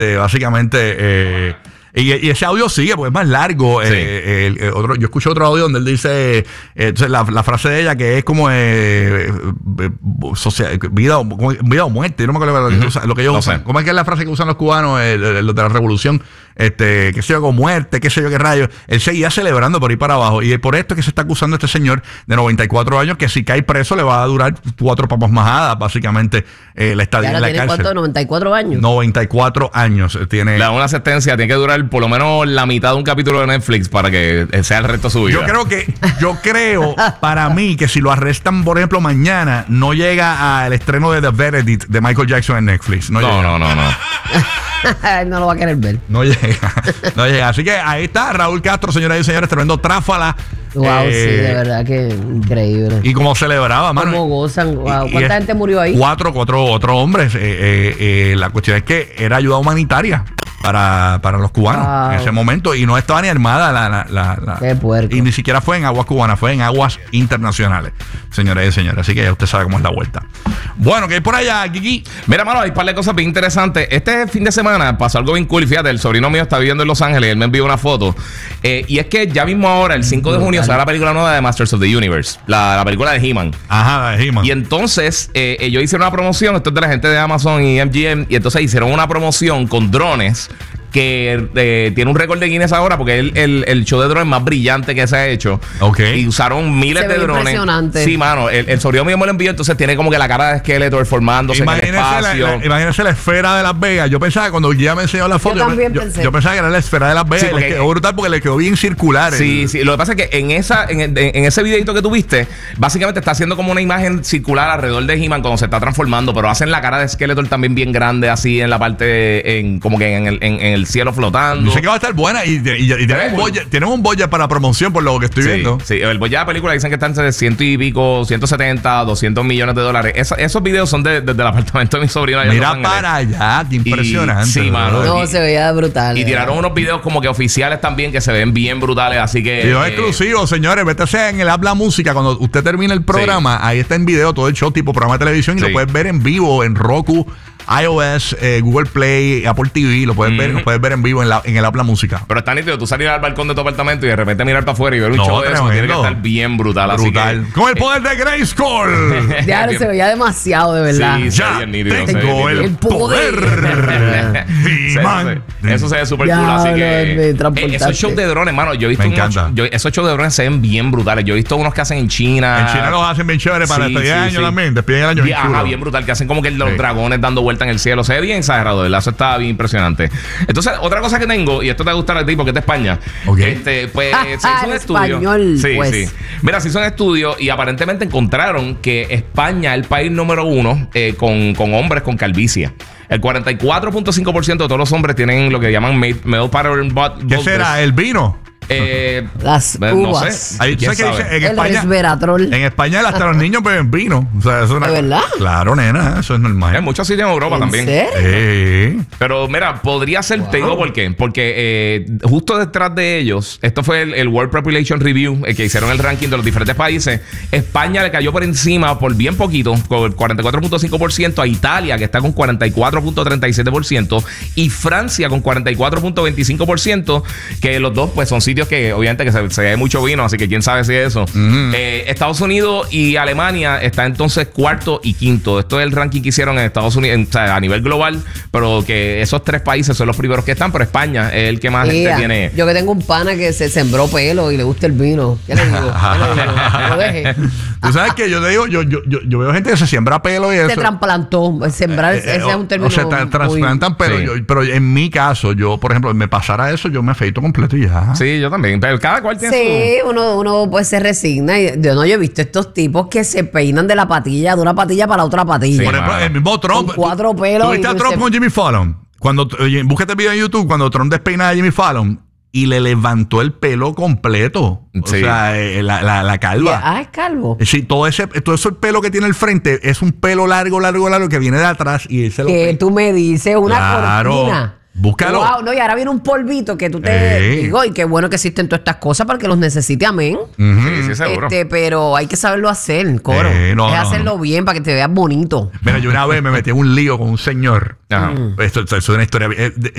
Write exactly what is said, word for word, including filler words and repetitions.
Eh, básicamente... Eh, Y, y ese audio sigue, porque es más largo. Sí. Eh, el, el otro, yo escuché otro audio donde él dice, eh, entonces la, la frase de ella que es como eh, eh, social, vida, o, vida o muerte. No me acuerdo uh-huh. lo, que usan, lo que ellos no usan. Sé. ¿Cómo es que es la frase que usan los cubanos, el, el, los de la revolución? Este, qué sé yo, con muerte, qué sé yo, qué rayos. Él seguía celebrando por ahí para abajo. Y por esto es que se está acusando a este señor de noventa y cuatro años, que si cae preso le va a durar cuatro papas majadas, básicamente, eh, la estadía en la tiene cárcel. ¿Cuánto? ¿noventa y cuatro años? noventa y cuatro años tiene. Le da una sentencia, tiene que durar por lo menos la mitad de un capítulo de Netflix para que sea el resto de su vida. Yo creo que, yo creo, para mí, que si lo arrestan, por ejemplo, mañana, no llega al estreno de The Verdict de Michael Jackson en Netflix. No, no, no, no, no. No lo va a querer ver. No llega, no llega. Así que ahí está Raúl Castro, señoras y señores, tremendo tráfala. Wow, eh, sí, de verdad que increíble. Y como celebraba, mano. Cómo gozan, wow. Y, ¿Cuánta y gente murió ahí? Cuatro, cuatro otros hombres. Eh, eh, eh, la cuestión es que era ayuda humanitaria para, para los cubanos wow. en ese momento. Y no estaba ni armada la, la, la, la Qué puerco. Y ni siquiera fue en aguas cubanas, fue en aguas internacionales, señoras y señores. Así que ya usted sabe cómo es la vuelta. Bueno, que hay por allá, Kiki. Mira, mano, hay un par de cosas bien interesantes. Este fin de semana pasó algo bien cool. Fíjate, el sobrino mío está viviendo en Los Ángeles y él me envió una foto. Eh, y es que ya mismo ahora, el cinco de junio, sale la película nueva de Masters of the Universe. La, la película de He-Man. Ajá, de He-Man. Y entonces, eh, ellos hicieron una promoción. Esto es de la gente de Amazon y M G M. Y entonces hicieron una promoción con drones que eh, tiene un récord de Guinness ahora porque es el, el, el show de drones más brillante que se ha hecho. Ok. Y usaron miles se de ve drones. Impresionante. Sí, mano. El, el sobrino mío me lo envió, entonces tiene como que la cara de Skeletor formándose imagínese en el espacio. La, la, imagínese la esfera de Las Vegas. Yo pensaba que cuando ya me enseñó la foto, yo, también yo, pensé. yo, yo pensaba que era la esfera de Las Vegas. Sí, porque, le quedó brutal porque le quedó bien circular. Sí, el, sí. Lo que pasa es que en esa en, en, en ese videito que tuviste, básicamente está haciendo como una imagen circular alrededor de He-Man cuando se está transformando, pero hacen la cara de Skeletor también bien grande, así en la parte, en, como que en el, en, en el cielo flotando. Yo sé que va a estar buena y, y, y, y tienen, un budget, tienen un budget para promoción por lo que estoy sí, viendo. Sí, el budget de la película dicen que están de ciento y pico, ciento setenta, doscientos millones de dólares. Esa, esos videos son desde de, de el apartamento de mi sobrino. Mira para allá, qué impresionante. Y, sí, mano. No, y, se veía brutal. Y tiraron unos videos como que oficiales también que se ven bien brutales, así que... Videos eh, exclusivos, señores. Métase en el Habla Música. Cuando usted termine el programa, sí. ahí está en video todo el show, tipo programa de televisión, y sí. lo puedes ver en vivo en Roku, iOS, eh, Google Play, Apple T V. Lo puedes, mm. ver, lo puedes ver en vivo en, la, en el Habla Música. Pero está nítido tú salir al balcón de tu apartamento y de repente mirar para afuera y ver un no, show de eso. Tiene que estar bien brutal. Brutal. Así que, con el poder de Grayskull. Ya se veía demasiado, de verdad. Sí, ya bien nítido, tengo el, el poder. poder. sí, eso, eso se ve súper cool. Así que eh, esos shows de drones, hermano, yo he visto Me encanta. Unos, yo, esos shows de drones se ven bien brutales. Yo he visto unos que hacen en China. En China los hacen bien chévere para sí, despedir sí, año sí. también. Despiden el año bien, ajá, bien brutal. Que hacen como que los sí. dragones dando vuelta en el cielo. Se ve bien exagerado, ¿verdad? Eso está bien impresionante. Entonces, otra cosa que tengo, y esto te gusta a ti porque es de España. Okay. Este, pues se hizo un estudio. Español, sí, pues. sí. Mira, se hizo un estudio y aparentemente encontraron que España es el país número uno eh, con, con hombres con calvicie. El cuarenta y cuatro punto cinco por ciento de todos los hombres tienen lo que llaman male pattern body. ¿Qué será? ¿El vino? Eh, Las uvas. No sé. Ahí, ¿tú sabes qué dice? En el España, resveratrol. en España hasta los niños beben vino. O sea, eso es una, ¿de verdad? Claro, nena, eso es normal. Hay muchos sitios en Europa ¿En también. serio? Eh. Pero mira, podría ser, Wow. te digo por qué. Porque eh, justo detrás de ellos, esto fue el, el World Population Review, eh, que hicieron el ranking de los diferentes países. España le cayó por encima por bien poquito, con el cuarenta y cuatro punto cinco por ciento, a Italia, que está con cuarenta y cuatro punto treinta y siete por ciento, y Francia con cuarenta y cuatro punto veinticinco por ciento, que los dos pues son sitios que obviamente que se, se ve mucho vino, así que quién sabe si es eso. Mm-hmm. eh, Estados Unidos y Alemania está entonces cuarto y quinto. Esto es el ranking que hicieron en Estados Unidos, en, o sea, a nivel global, pero que esos tres países son los primeros que están, pero España es el que más Mira, gente tiene. Yo que tengo un pana que se sembró pelo y le gusta el vino. ¿Qué le digo? ¿Qué le digo? No lo deje. Tú sabes que yo te digo, yo, yo, yo, yo veo gente que se siembra pelo y eso. Se trasplantó. Sembrar, eh, ese eh, es un término. O se tra trasplantan pelo. Sí. Yo, pero en mi caso, yo, por ejemplo, me pasara eso, yo me afeito completo y ya. Sí, yo también. Pero cada cual tiene sí, su... uno, uno pues se resigna. Y yo no, yo he visto estos tipos que se peinan de la patilla, de una patilla para otra patilla. Sí, por ejemplo, el mismo Trump. Con cuatro pelos. ¿Tú viste a Trump se... con Jimmy Fallon? Cuando, oye, búscate el video en YouTube cuando Trump despeina a Jimmy Fallon y le levantó el pelo completo. Sí. O sea, eh, la, la, la calva. Ah, es calvo. Sí, todo ese, todo ese pelo que tiene el frente es un pelo largo, largo, largo que viene de atrás y él se lo que tú me dices una claro. cortina. Búscalo. Wow, no, y ahora viene un polvito que tú te Ey. digo, y qué bueno que existen todas estas cosas para que los necesite, amén. Ujú. Sí, sí, seguro. Este, pero hay que saberlo hacer, coro. Eh, no, es no, hacerlo no. bien para que te veas bonito. Mira, yo una vez me metí en un lío con un señor. Ajá. Esto, esto es una historia. eh,